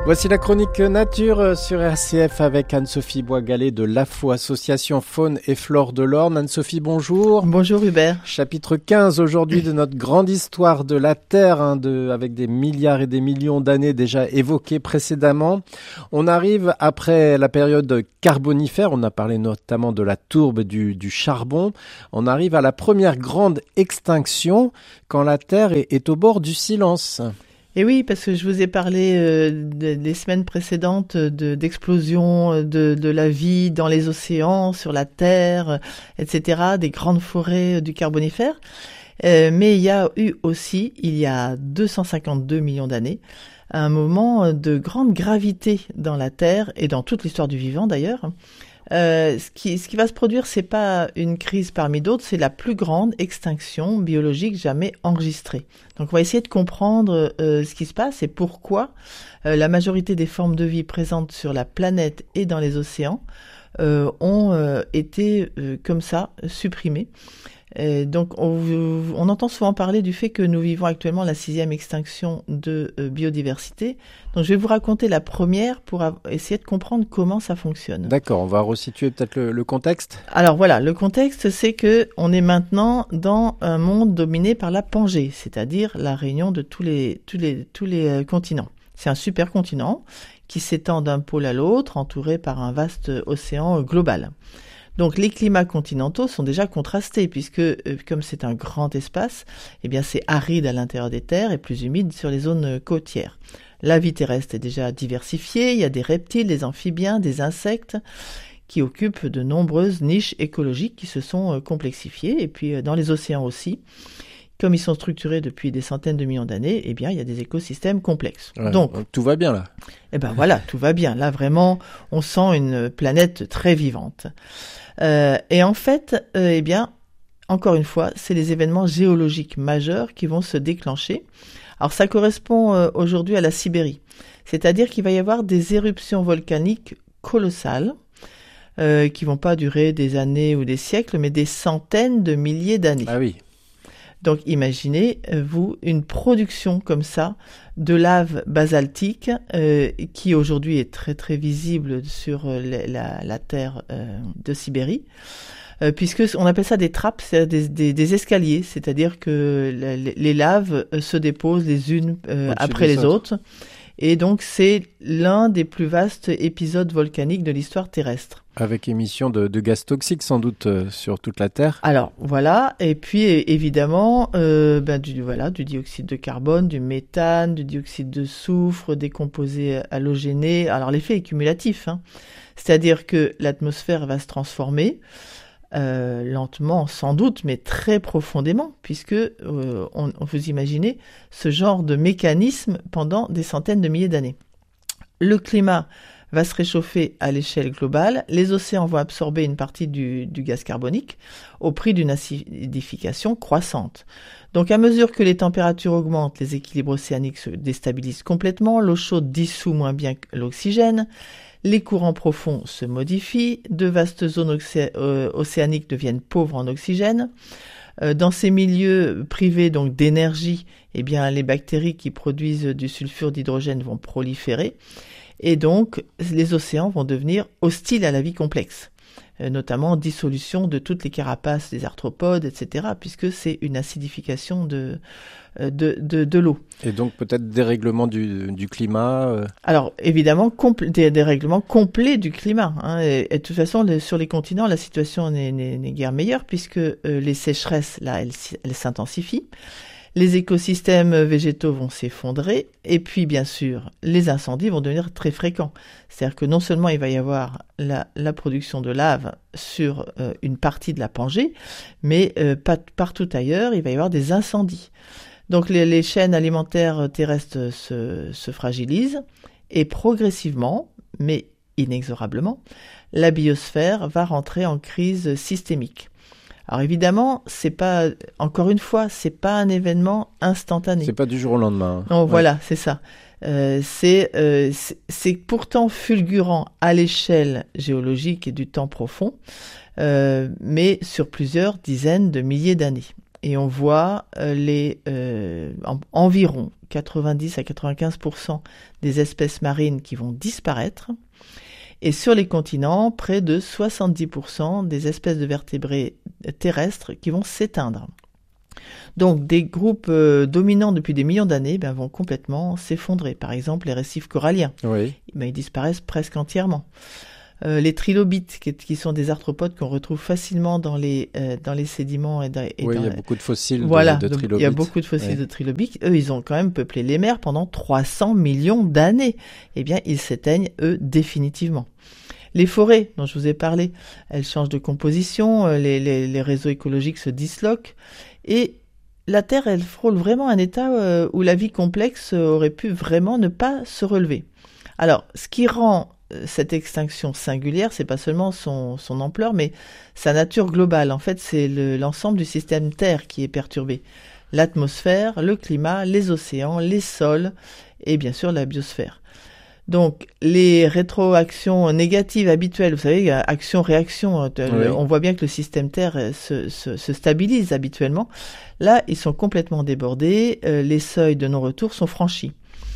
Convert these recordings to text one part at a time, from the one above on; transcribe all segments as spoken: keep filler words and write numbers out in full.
Voici la chronique nature sur R C F avec Anne-Sophie Boisgalet de l'A F O, Association Faune et Flore de l'Orne. Anne-Sophie, bonjour. Bonjour Hubert. Chapitre quinze aujourd'hui de notre grande histoire de la Terre, hein, de, avec des milliards et des millions d'années déjà évoquées précédemment. On arrive après la période carbonifère, on a parlé notamment de la tourbe du, du charbon. On arrive à la première grande extinction quand la Terre est, est au bord du silence. Et oui, parce que je vous ai parlé euh, de, des semaines précédentes de, d'explosion de, de la vie dans les océans, sur la Terre, et cetera, des grandes forêts du Carbonifère. Euh, mais il y a eu aussi, il y a deux cent cinquante-deux millions d'années, un moment de grande gravité dans la Terre et dans toute l'histoire du vivant d'ailleurs. Euh, ce qui, ce qui va se produire, c'est pas une crise parmi d'autres, c'est la plus grande extinction biologique jamais enregistrée. Donc, on va essayer de comprendre euh, ce qui se passe et pourquoi euh, la majorité des formes de vie présentes sur la planète et dans les océans euh, ont euh, été euh, comme ça supprimées. Et donc, on, on entend souvent parler du fait que nous vivons actuellement la sixième extinction de euh, biodiversité. Donc, je vais vous raconter la première pour a- essayer de comprendre comment ça fonctionne. D'accord, on va resituer peut-être le, le contexte. Alors voilà, le contexte, c'est que on est maintenant dans un monde dominé par la Pangée, c'est-à-dire la réunion de tous les tous les tous les euh, continents. C'est un supercontinent qui s'étend d'un pôle à l'autre, entouré par un vaste océan euh, global. Donc les climats continentaux sont déjà contrastés puisque euh, comme c'est un grand espace, eh bien c'est aride à l'intérieur des terres et plus humide sur les zones euh, côtières. La vie terrestre est déjà diversifiée, il y a des reptiles, des amphibiens, des insectes qui occupent de nombreuses niches écologiques qui se sont euh, complexifiées et puis euh, dans les océans aussi. Comme ils sont structurés depuis des centaines de millions d'années, eh bien, il y a des écosystèmes complexes. Ouais, donc, donc, tout va bien là. Eh ben voilà, tout va bien. Là, vraiment, on sent une planète très vivante. Euh, et en fait, euh, eh bien, encore une fois, c'est les événements géologiques majeurs qui vont se déclencher. Alors, ça correspond euh, aujourd'hui à la Sibérie. C'est-à-dire qu'il va y avoir des éruptions volcaniques colossales euh, qui vont pas durer des années ou des siècles, mais des centaines de milliers d'années. Ah oui. Donc imaginez, euh, vous, une production comme ça de lave basaltique euh, qui aujourd'hui est très très visible sur euh, la, la terre euh, de Sibérie, euh, puisque on appelle ça des trappes, c'est des, des, des escaliers, c'est-à-dire que la, les laves euh, se déposent les unes euh, après les autres. autres. Et donc c'est l'un des plus vastes épisodes volcaniques de l'histoire terrestre. Avec émission de, de gaz toxiques sans doute euh, sur toute la Terre. Alors voilà, et puis évidemment euh, ben, du, voilà, du dioxyde de carbone, du méthane, du dioxyde de soufre, des composés halogénés. Alors l'effet est cumulatif, hein. C'est-à-dire que l'atmosphère va se transformer euh, lentement sans doute, mais très profondément, puisque euh, on, on vous imaginez ce genre de mécanisme pendant des centaines de milliers d'années. Le climat va se réchauffer à l'échelle globale, les océans vont absorber une partie du, du gaz carbonique au prix d'une acidification croissante. Donc à mesure que les températures augmentent, les équilibres océaniques se déstabilisent complètement, l'eau chaude dissout moins bien que l'oxygène, les courants profonds se modifient, de vastes zones océ- euh, océaniques deviennent pauvres en oxygène. Euh, dans ces milieux privés donc d'énergie, eh bien les bactéries qui produisent du sulfure d'hydrogène vont proliférer. Et donc, les océans vont devenir hostiles à la vie complexe, euh, notamment dissolution de toutes les carapaces des arthropodes, et cetera, puisque c'est une acidification de, euh, de, de, de l'eau. Et donc peut-être dérèglement du, du climat euh... Alors, évidemment, compl- des dérèglements complets du climat. Hein, et, et de toute façon, le, sur les continents, la situation n'est, n'est, n'est guère meilleure, puisque euh, les sécheresses, là, elles, elles s'intensifient. Les écosystèmes végétaux vont s'effondrer et puis bien sûr les incendies vont devenir très fréquents. C'est-à-dire que non seulement il va y avoir la, la production de lave sur euh, une partie de la Pangée, mais euh, pas, partout ailleurs il va y avoir des incendies. Donc les, les chaînes alimentaires terrestres se, se fragilisent et progressivement, mais inexorablement, la biosphère va rentrer en crise systémique. Alors évidemment, c'est pas, encore une fois, c'est pas un événement instantané. C'est pas du jour au lendemain. Non, ouais. Voilà, c'est ça. Euh, c'est, euh, c'est, c'est pourtant fulgurant à l'échelle géologique et du temps profond, euh, mais sur plusieurs dizaines de milliers d'années. et on voit euh, les euh, en, environ quatre-vingt-dix à quatre-vingt-quinze pour cent des espèces marines qui vont disparaître. Et sur les continents, près de soixante-dix pour cent des espèces de vertébrés terrestres qui vont s'éteindre. Donc des groupes euh, dominants depuis des millions d'années ben, vont complètement s'effondrer. Par exemple, les récifs coralliens, oui. ben, ils disparaissent presque entièrement. Euh, les trilobites, qui, qui sont des arthropodes qu'on retrouve facilement dans les, euh, dans les sédiments. Et dans, et oui, dans, il y a beaucoup de fossiles voilà, de, de trilobites. Il y a beaucoup de fossiles oui. de trilobites. Eux, ils ont quand même peuplé les mers pendant trois cents millions d'années. Eh bien, ils s'éteignent, eux, définitivement. Les forêts, dont je vous ai parlé, elles changent de composition, les, les, les réseaux écologiques se disloquent, et la Terre, elle frôle vraiment un état euh, où la vie complexe aurait pu vraiment ne pas se relever. Alors, ce qui rend cette extinction singulière, c'est pas seulement son, son ampleur, mais sa nature globale. En fait, c'est le, l'ensemble du système Terre qui est perturbé. L'atmosphère, le climat, les océans, les sols et bien sûr la biosphère. Donc, les rétroactions négatives habituelles, vous savez, action-réaction, oui. On voit bien que le système Terre se, se, se stabilise habituellement. Là, ils sont complètement débordés, euh, les seuils de non-retour sont franchis.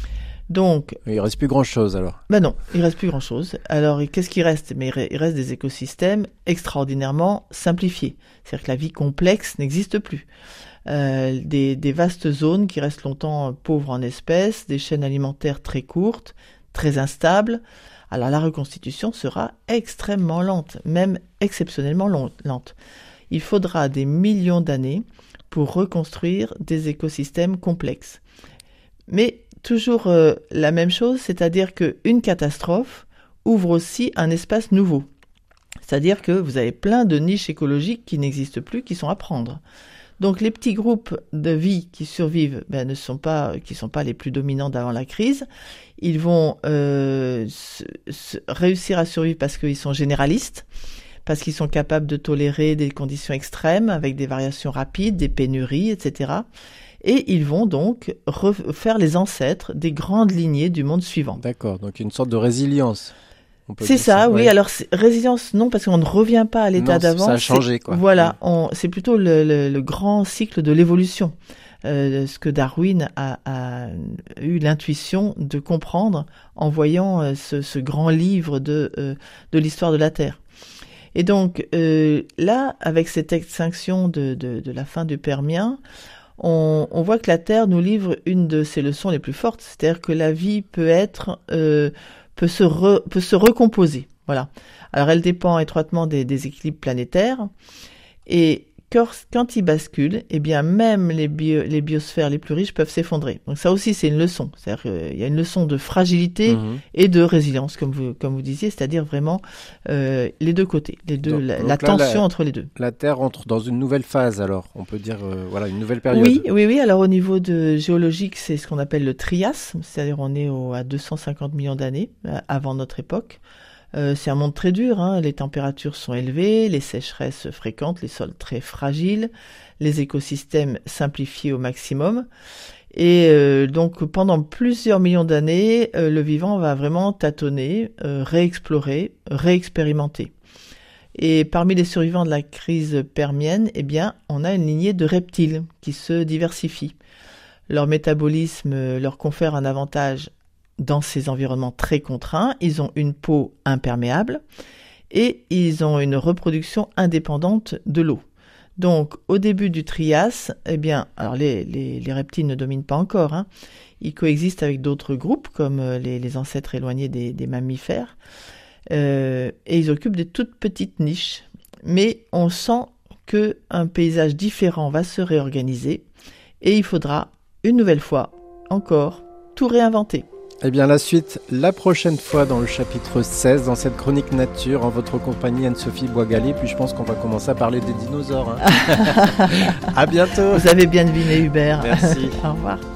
Donc, il reste plus grand-chose alors. Ben non, il reste plus grand-chose. Alors, qu'est-ce qui reste? Mais il reste des écosystèmes extraordinairement simplifiés. C'est-à-dire que la vie complexe n'existe plus. Euh, des, des vastes zones qui restent longtemps pauvres en espèces, des chaînes alimentaires très courtes, très instables. Alors, la reconstitution sera extrêmement lente, même exceptionnellement lente. Il faudra des millions d'années pour reconstruire des écosystèmes complexes. Mais toujours euh, la même chose, c'est-à-dire qu'une catastrophe ouvre aussi un espace nouveau. C'est-à-dire que vous avez plein de niches écologiques qui n'existent plus, qui sont à prendre. Donc les petits groupes de vie qui survivent ben, ne sont pas, qui sont pas les plus dominants d'avant la crise. Ils vont euh, se, se réussir à survivre parce qu'ils sont généralistes, parce qu'ils sont capables de tolérer des conditions extrêmes avec des variations rapides, des pénuries, et cetera. Et ils vont donc refaire les ancêtres des grandes lignées du monde suivant. D'accord, donc une sorte de résilience. C'est ça, ça, oui. Ouais. Alors, résilience, non, parce qu'on ne revient pas à l'état non, d'avant. Ça a changé, quoi. Voilà, on, c'est plutôt le, le, le grand cycle de l'évolution. Euh, ce que Darwin a, a eu l'intuition de comprendre en voyant euh, ce, ce grand livre de, euh, de l'histoire de la Terre. Et donc, euh, là, avec cette extinction de, de, de la fin du Permien, On, on voit que la Terre nous livre une de ses leçons les plus fortes, c'est-à-dire que la vie peut être, euh, peut se re, peut se recomposer. Voilà. Alors elle dépend étroitement des, des équilibres planétaires, et quand, quand ils basculent, eh bien même les, bio, les biosphères les plus riches peuvent s'effondrer. Donc ça aussi c'est une leçon, c'est-à-dire qu'il y a une leçon de fragilité mmh. et de résilience, comme vous comme vous disiez, c'est-à-dire vraiment euh, les deux côtés, les deux, donc, la, donc la là, tension la, entre les deux. La Terre entre dans une nouvelle phase, alors on peut dire euh, voilà une nouvelle période. Oui, oui, oui. Alors au niveau de géologique, c'est ce qu'on appelle le Trias, c'est-à-dire on est au, à deux cent cinquante millions d'années avant notre époque. Euh, c'est un monde très dur, hein. Les températures sont élevées, les sécheresses fréquentes, les sols très fragiles, les écosystèmes simplifiés au maximum. Et euh, donc pendant plusieurs millions d'années, euh, le vivant va vraiment tâtonner, euh, réexplorer, réexpérimenter. Et parmi les survivants de la crise permienne, eh bien, on a une lignée de reptiles qui se diversifient. Leur métabolisme leur confère un avantage dans ces environnements très contraints. Ils ont une peau imperméable et ils ont une reproduction indépendante de l'eau. Donc, au début du Trias, eh bien, alors les, les, les reptiles ne dominent pas encore, hein. Ils coexistent avec d'autres groupes, comme les, les ancêtres éloignés des, des mammifères, euh, et ils occupent des toutes petites niches. Mais on sent qu'un paysage différent va se réorganiser, et il faudra, une nouvelle fois, encore, tout réinventer. Eh bien, la suite, la prochaine fois dans le chapitre seize, dans cette chronique nature, en votre compagnie Anne-Sophie Boisgalet. Puis je pense qu'on va commencer à parler des dinosaures. Hein. À bientôt. Vous avez bien deviné, Hubert. Merci. Au revoir.